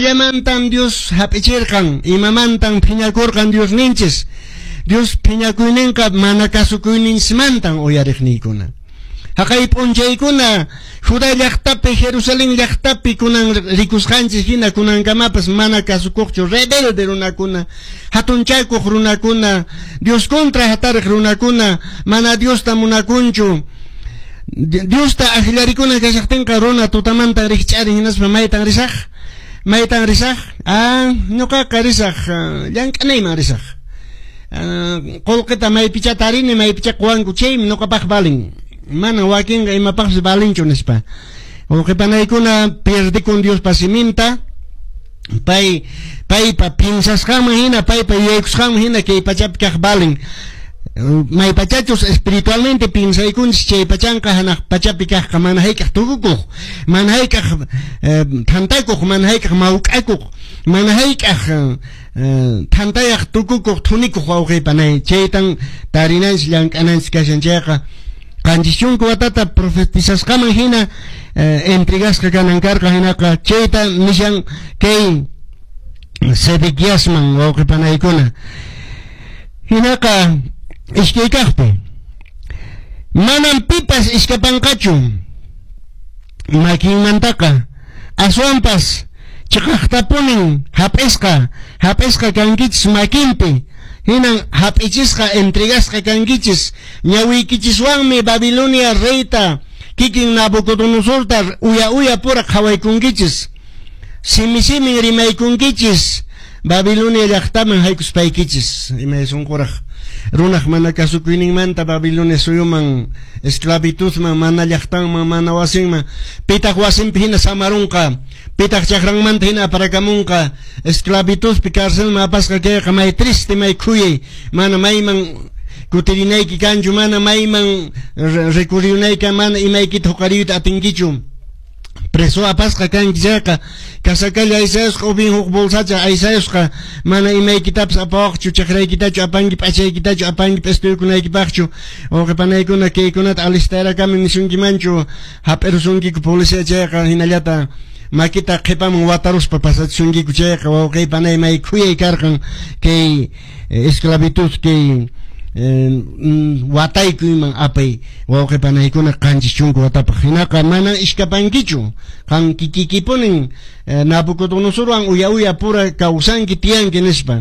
imallamantan Dios hapichirkan, imamantan piñakurkan Dios ninchis. Dios piñakuyninka mana kasukuyninchmantan uyariqniykuna. Haqay p'unchaykuna Judá llaqtapi Jerusalén llaqtapi kunan rikusqanchis hina kunankamapas mana kasukuqchu rebelde runakuna, hatunchaykuq runakuna, Dios contra hatariq runakuna, mana Diosta munakunchu. Diosta ajillarikuna kashaqtinqa runa tutamanta rikch'arin hinaspa maytan risaq? Maytan risaq? Ñuqaqa risaq llank'anayman risaq. Qullqita maypicha tarini maypicha quwanku chaymi ñuqapaq balin. Mana wakinqa imapaqpas balinchu nispa. Uqipanaykuna pierdikun Dios pasiminta. Paypa pinsasqanman hina, paypa yaykusqanman hina kay pachapi kaq balin. Maypachachus espiritualmente pinsaykunchis chay pachanqa hanaq pachapi kaqqa mana haykaq tukukuq, mana haykaq thantakuq, mana haykaq mawk'akuq, mana haykaq thantayaq tukukuq thunikuq wawqiypanay. Chaytan tarinanchis llank'ananchis kashanchayqa qanchishunku watata profetizasqaman hina entregasqa kanankarqa hinaqa chayta nishan kay Sedequiasman wawqipanaykuna hinaqa ishkaykaqpi manan pipas iskapanqachu makinmantaqa aswanpas chiqaqtapunin hap'isqa kankichis makinpi hinan hap'ichisqa entregasqa kankichis ñawiykichiswanmi Babilonia reyta kikin Nabucodonosorta uya pura qhawaykunkichis simi rimaykunkichis Babilonia llaqtaman haykuspaykichis imay sunquraq runaq mana kasukuyninmanta Babilonia suyuman esclavitudman mana llaqtanman mana wasinman pitaq wasinpi hina samarunqa pitaq chaqranmanta hina aparakamunqa esclavitudpi carcelman apasqa kayqa may triste may khuyay mana mayman kutirinayki kanchu mana mayman recurrinayka mana imaykita huqariyta atinkichu preso apasqa kanki chayqa kasakalla aysayusqa ubin huk bolsacha aysayusqa mana imaykitapas apawaqchu chaqraykitachu apanki p'achaykitachu apanki p'estuykunaykipaqchu uqipanaykuna kaykunata alistarakamin nishunkimanchu hap'irusunkiku policía chayqa hinallata makita qhipaman wataruspa pasachishunkiku chayqa wawqiypanay may khuyay karqan kay esclavitud kay wataykuyman apay wawqipanaykuna qanchishunku watapaq hinaqa mana ishkapankichu qan kikikipunin Nabucodonosorwan uya pura kawsanki tiyanki nispa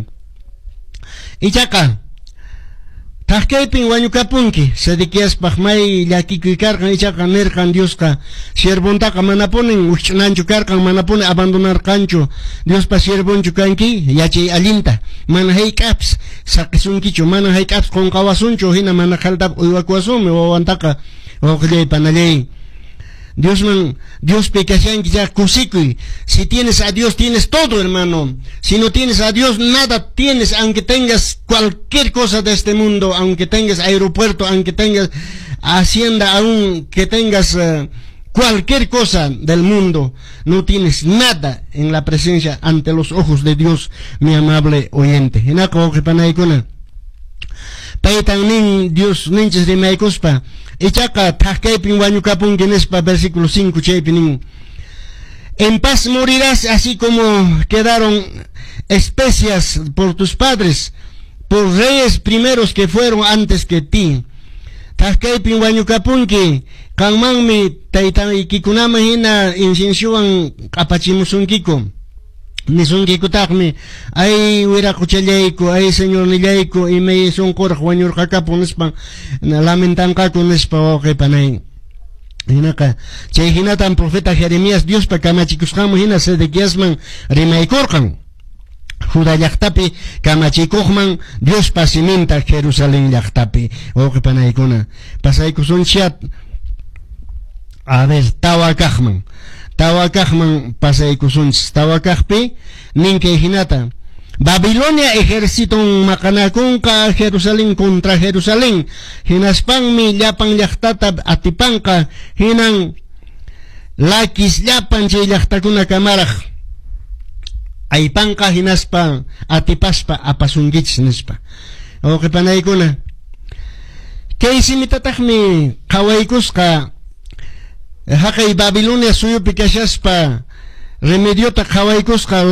ichaqa Tahkaypin wañukapunki Sedequiaspaq may llakikuy karqan ichaqa nirqan Diosqa siervuntaqa mana punin wich'nanchu karqan mana punin abandonarqanchu Diospa siervunchu kanki yachay allinta mana hayk'apis saqisunkichu mana hayk'apis qunqawasunchu hina mana khaltap uywakuwasunmi wawantaqa wawqillaypanallay Dios pekashanki ya kusikuy. Si tienes a Dios tienes todo, hermano. Si no tienes a Dios nada tienes, aunque tengas cualquier cosa de este mundo, aunque tengas aeropuerto, aunque tengas hacienda, aunque tengas cualquier cosa del mundo, no tienes nada en la presencia ante los ojos de Dios, mi amable oyente. Hinako qipanaykuna paytan nin Dios ninchis rimaykuspa ichaqa tahkaypin wañukapunki nispa versículo 5 chaypin en paz morirás así como quedaron especias por tus padres, por reyes primeros que fueron antes que ti. Tahkaypin wañukapunki kanmanmi taytaykikunama hina incensiowan q'apachimusunkiku nisunkiykutaqmi ay wiraquchallayku ay señor nillayku imay sunquraq wañurqakapu nispa lamentanqaku nispa wawqiypanay hinaqa chay hinatan profeta Jeremías Diospa kamachikusqanmu hina Sedequiasman rimaykurqan Judá llaqtapi kamachikuqman Diospa siminta Jerusalén llaqtapi wawqipanaykuna pasaykusunchat a ver Tawakaqman pasaykusunchis Tawakaqpi ninke hinata Babilonia ejército maqanakunqa Jerusalén contra Jerusalén hinaspanmi llapan llaqtata atipanqa hinan lakis llapan chay llaqtakuna kamaraq aypanqa hinaspa atipaspa apasunkichis nispa wawqipanaykuna kay simitataqmi qhawaykusqa haqay Babilonia suyupi kashaspa remediota qhawaykusqa